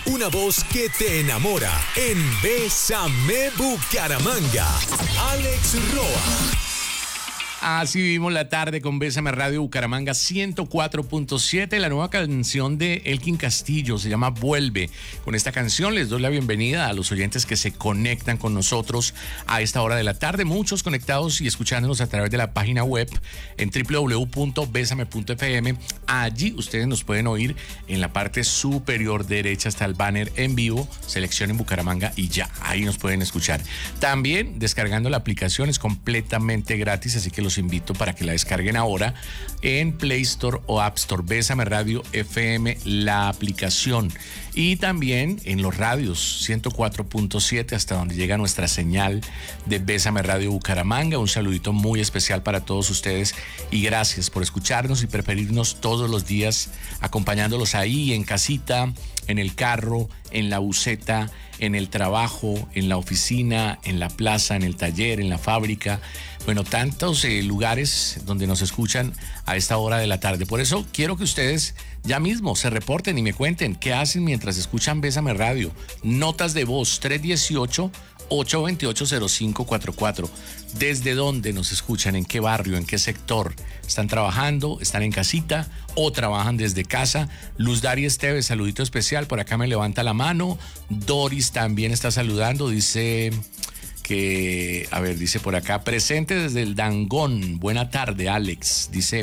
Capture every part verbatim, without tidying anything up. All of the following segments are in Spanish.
Una voz que te enamora en Bésame Bucaramanga. Alex Roa. Así vivimos la tarde con Bésame Radio Bucaramanga ciento cuatro punto siete. La nueva canción de Elkin Castillo se llama Vuelve. Con esta canción les doy la bienvenida a los oyentes que se conectan con nosotros a esta hora de la tarde. Muchos conectados y escuchándonos a través de la página web en doble u doble u doble u punto besame punto efe eme. Allí ustedes nos pueden oír en la parte superior derecha. Está el banner en vivo. Seleccionen Bucaramanga y ya, ahí nos pueden escuchar. También descargando la aplicación es completamente gratis, así que los invito para que la descarguen ahora en Play Store o App Store. Bésame Radio F M, la aplicación. Y también en los radios ciento cuatro punto siete, hasta donde llega nuestra señal de Bésame Radio Bucaramanga. Un saludito muy especial para todos ustedes y gracias por escucharnos y preferirnos todos los días, acompañándolos ahí en casita, en el carro, en la buseta, en el trabajo, en la oficina, en la plaza, en el taller, en la fábrica. Bueno, tantos eh, lugares donde nos escuchan a esta hora de la tarde. Por eso quiero que ustedes ya mismo se reporten y me cuenten qué hacen mientras escuchan Bésame Radio. Notas de voz tres uno ocho, ocho dos ocho, cero cinco cuatro cuatro. ¿Desde dónde nos escuchan? ¿En qué barrio? ¿En qué sector? ¿Están trabajando? ¿Están en casita? ¿O trabajan desde casa? Luz Dari Esteves, saludito especial. Por acá me levanta la mano. Doris también está saludando. Dice que, a ver, dice por acá, presente desde el Dangón. Buena tarde, Alex. Dice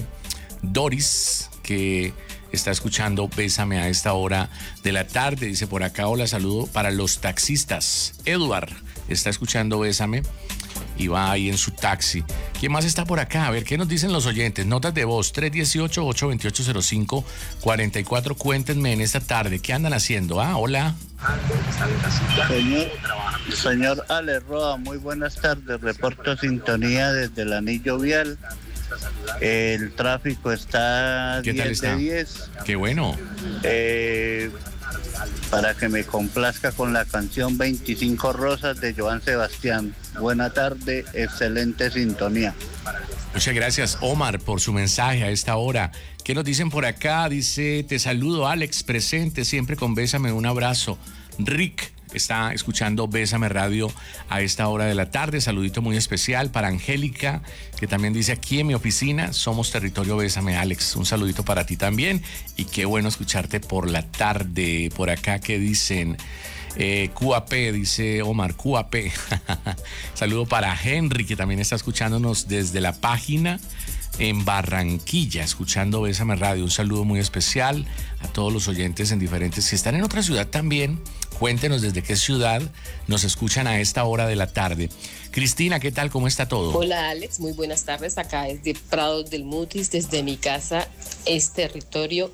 Doris que está escuchando Bésame a esta hora de la tarde. Dice por acá, hola, saludo para los taxistas. Eduard está escuchando Bésame y va ahí en su taxi. ¿Quién más está por acá? A ver, ¿qué nos dicen los oyentes? Notas de voz tres uno ocho, ocho dos ocho, cero cinco cuatro cuatro. Cuéntenme en esta tarde, ¿qué andan haciendo? Ah, hola. Señor, señor Ale Roa, muy buenas tardes. Reporto sintonía desde el anillo vial. El tráfico está ¿Qué tal diez está? de diez. Qué bueno. Eh, para que me complazca con la canción veinticinco Rosas de Joan Sebastián. Buena tarde, excelente sintonía. Muchas gracias, Omar, por su mensaje a esta hora. ¿Qué nos dicen por acá? Dice, te saludo, Alex, presente, siempre con Bésame, un abrazo. Rick está escuchando Bésame Radio a esta hora de la tarde. Saludito muy especial para Angélica, que también dice, aquí en mi oficina somos territorio Bésame, Alex. Un saludito para ti también y qué bueno escucharte por la tarde. Por acá, ¿qué dicen? Eh, Q A P, dice Omar, Q A P. Saludo para Henry, que también está escuchándonos desde la página en Barranquilla, escuchando Bésame Radio. Un saludo muy especial a todos los oyentes en diferentes. Si están en otra ciudad también, cuéntenos desde qué ciudad nos escuchan a esta hora de la tarde. Cristina, ¿qué tal? ¿Cómo está todo? Hola, Alex, muy buenas tardes. Acá desde Prados del Mutis, desde mi casa, es territorio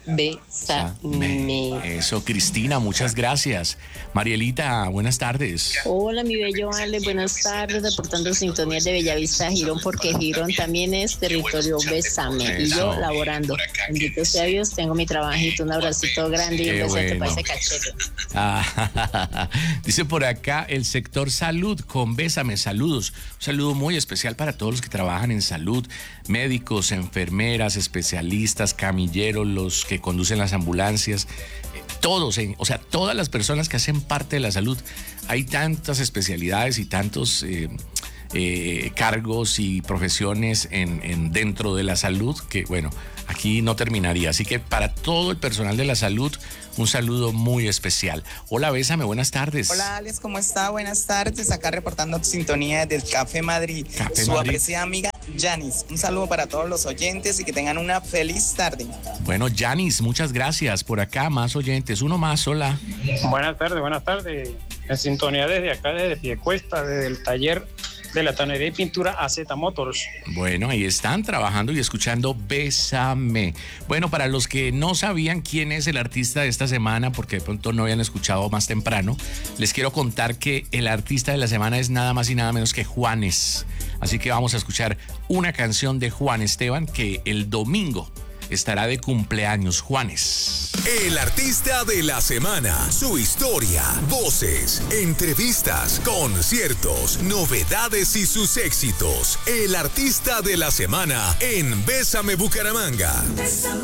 Bésame. Eso, Cristina, muchas gracias. Marielita, buenas tardes. Hola, mi bello Ale, buenas tardes, reportando sintonía de Bellavista, Girón, porque Girón también es territorio Bésame. Y yo laborando. Bendito sea Dios, tengo mi trabajito, un abracito grande y un besito para ese cachete. Ah, dice por acá el sector salud con Bésame, saludos. Un saludo muy especial para todos los que trabajan en salud, médicos, enfermeras, especialistas, camilleros, los que conducen las ambulancias, eh, todos, eh, o sea, todas las personas que hacen parte de la salud. Hay tantas especialidades y tantos eh, eh, cargos y profesiones en, en dentro de la salud que, bueno, aquí no terminaría. Así que para todo el personal de la salud, un saludo muy especial. Hola, Bésame, buenas tardes. Hola, Alex, ¿cómo está? Buenas tardes. Acá reportando sintonía del Café Madrid. Café Su Madrid. apreciada amiga Yanis. Un saludo para todos los oyentes y que tengan una feliz tarde. Bueno, Yanis, muchas gracias. Por acá, más oyentes. Uno más, hola. Buenas tardes, buenas tardes. En sintonía desde acá, desde Piecuesta, desde el taller de la tonería y pintura A Z Motors. Bueno, ahí están trabajando y escuchando Bésame. Bueno, para los que no sabían quién es el artista de esta semana, porque de pronto no habían escuchado más temprano, les quiero contar que el artista de la semana es nada más y nada menos que Juanes. Así que vamos a escuchar una canción de Juan Esteban que el domingo estará de cumpleaños. Juanes. El artista de la semana, su historia, voces, entrevistas, conciertos, novedades y sus éxitos. El artista de la semana en Bésame Bucaramanga.